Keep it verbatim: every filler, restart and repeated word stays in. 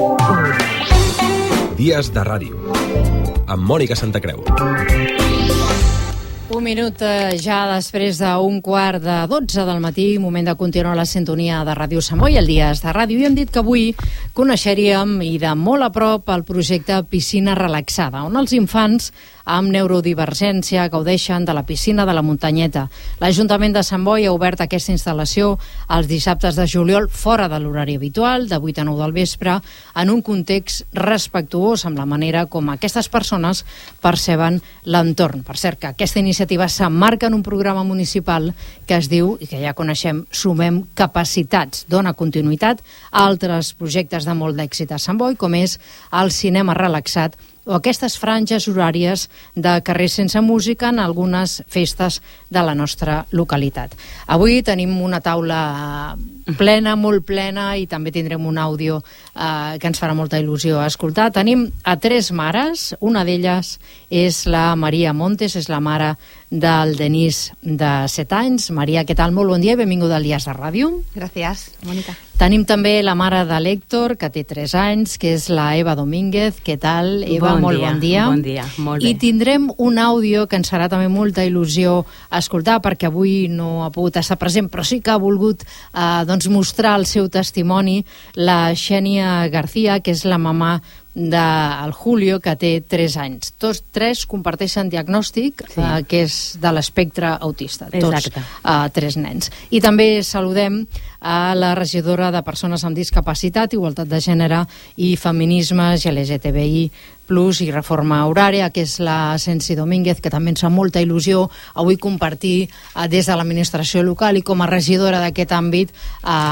Dies de ràdio, amb Mònica Santacreu. Un minut eh, ja després d'un quart de dotze del matí, moment de continuar la sintonia de Ràdio Sant Boi, el Dies de Ràdio, i hem dit que avui coneixeríem i de molt a prop el projecte Piscina Relaxada, on els infants amb neurodivergència gaudeixen de la piscina de la Muntanyeta. L'Ajuntament de Sant Boi ha obert aquesta instal·lació els dissabtes de juliol fora de l'horari habitual, de vuit a nou del vespre, en un context respectuós amb la manera com aquestes persones perceben l'entorn. Per cert, que aquesta iniciativa s'emmarca en un programa municipal que es diu, i que ja coneixem, Sumem Capacitats. Dona continuïtat a altres projectes de molt d'èxit a Sant Boi, com és el cinema relaxat o aquestes franges horàries de carrers sense música en algunes festes de la nostra localitat. Avui tenim una taula plena, molt plena, i també tindrem un àudio eh, que ens farà molta il·lusió escoltar. Tenim a tres mares, una d'elles és la Maria Montes, és la mare del Denis de set anys. Maria, què tal? Molt bon dia i benvinguda al Dies de Ràdio. Gràcies, Mònica. Tenim també la mare de l'Héctor, que té tres anys, que és la Eva Domínguez. Què tal, Eva? Bon molt dia, bon dia. Bon dia, molt bé. I tindrem un àudio que ens farà també molta il·lusió escoltar, perquè avui no ha pogut estar present, però sí que ha volgut eh, doncs mostrar el seu testimoni, la Xènia García, que és la mamà del Julio, que té tres anys. Tots tres comparteixen diagnòstic, sí. eh, que és de l'espectre autista. Exacte. Tots eh, tres nens. I també saludem a la regidora de Persones amb Discapacitat, Igualtat de Gènere i Feminismes i L G T B I plus i Reforma Horària, que és la Sensi Domínguez, que també ens fa molta il·lusió avui compartir eh, des de l'administració local i com a regidora d'aquest àmbit eh,